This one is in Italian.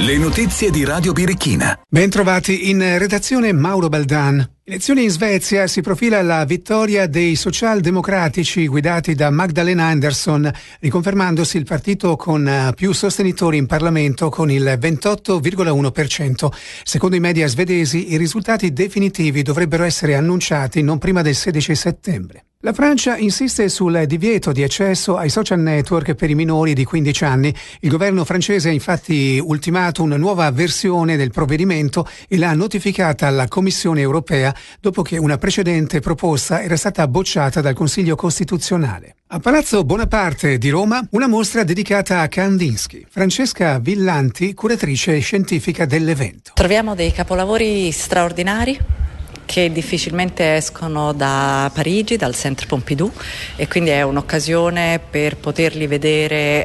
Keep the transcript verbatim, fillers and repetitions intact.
Le notizie di Radio Birichina. Bentrovati in redazione Mauro Baldan. Elezioni in Svezia, si profila la vittoria dei socialdemocratici guidati da Magdalena Andersson, riconfermandosi il partito con più sostenitori in Parlamento con il ventotto virgola uno per cento. Secondo i media svedesi, i risultati definitivi dovrebbero essere annunciati non prima del sedici settembre. La Francia insiste sul divieto di accesso ai social network per i minori di quindici anni. Il governo francese ha infatti ultimato una nuova versione del provvedimento e l'ha notificata alla Commissione europea dopo che una precedente proposta era stata bocciata dal Consiglio Costituzionale. A Palazzo Bonaparte di Roma, una mostra dedicata a Kandinsky. Francesca Villanti, curatrice scientifica dell'evento. Troviamo dei capolavori straordinari che difficilmente escono da Parigi, dal Centre Pompidou, e quindi è un'occasione per poterli vedere